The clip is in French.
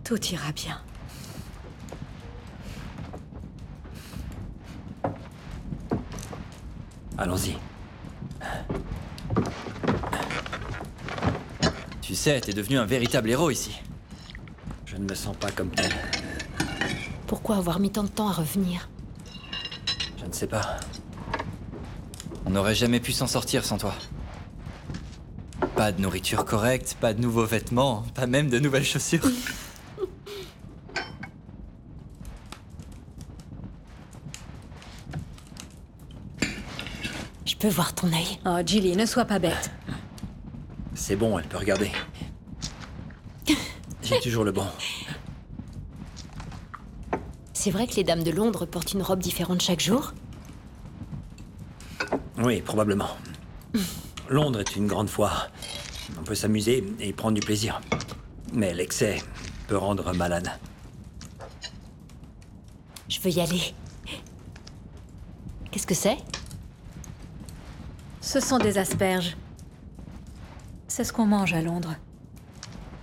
Tout ira bien. Allons-y. Tu sais, t'es devenu un véritable héros ici. Je ne me sens pas comme tel. Pourquoi avoir mis tant de temps à revenir? Je ne sais pas. On n'aurait jamais pu s'en sortir sans toi. Pas de nourriture correcte, pas de nouveaux vêtements, pas même de nouvelles chaussures. Je peux voir ton œil? Oh, Gilly, ne sois pas bête. C'est bon, elle peut regarder. J'ai toujours le bon. C'est vrai que les dames de Londres portent une robe différente chaque jour? Oui, probablement. Londres est une grande foire. On peut s'amuser et prendre du plaisir. Mais l'excès peut rendre malade. Je veux y aller. Qu'est-ce que c'est? Ce sont des asperges. C'est ce qu'on mange à Londres.